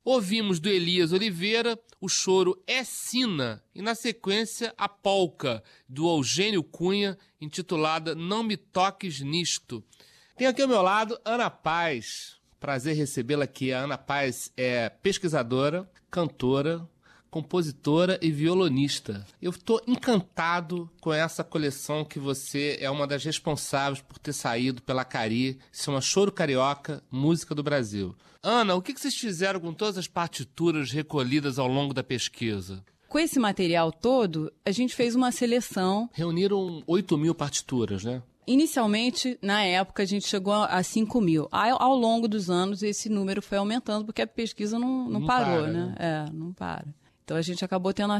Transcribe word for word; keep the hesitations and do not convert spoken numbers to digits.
Ouvimos do Elias Oliveira o choro É Sina e, na sequência, a polca do Eugênio Cunha, intitulada Não Me Toques Nisto. Tem aqui ao meu lado Ana Paz. Prazer recebê-la aqui. A Ana Paz é pesquisadora, cantora, compositora e violonista. Eu estou encantado com essa coleção que você é uma das responsáveis por ter saído pela Cari, se chama Choro Carioca, Música do Brasil. Ana, o que vocês fizeram com todas as partituras recolhidas ao longo da pesquisa? Com esse material todo, a gente fez uma seleção. Reuniram oito mil partituras, né? Inicialmente, na época, a gente chegou a cinco mil. Ao, ao longo dos anos, esse número foi aumentando, porque a pesquisa não, não, não parou, para, né? né? É, não para. Então a gente acabou tendo